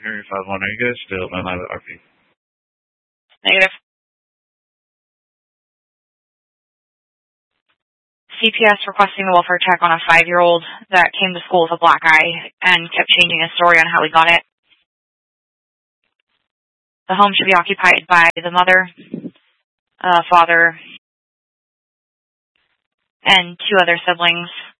Henry 5-1, are you guys still on live at RP? Negative. CPS requesting the welfare check on a 5-year-old that came to school with a black eye and kept changing his story on how he got it. The home should be occupied by the mother, father, and 2 other siblings.